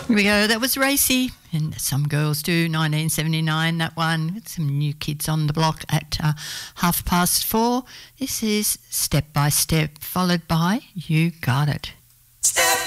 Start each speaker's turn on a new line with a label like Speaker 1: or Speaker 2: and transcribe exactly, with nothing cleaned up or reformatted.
Speaker 1: Here we go. That was Racy, and Some Girls Do, nineteen seventy-nine, that one. Some new kids on the block at uh, half past four. This is Step by Step, followed by You Got It.